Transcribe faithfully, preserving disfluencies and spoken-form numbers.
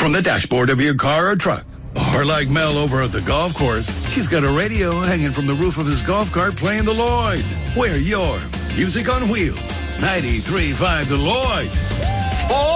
from the dashboard of your car or truck. Or like Mel over at the golf course, he's got a radio hanging from the roof of his golf cart playing the Lloyd. We're your Music on Wheels. ninety-three point five The Lloyd.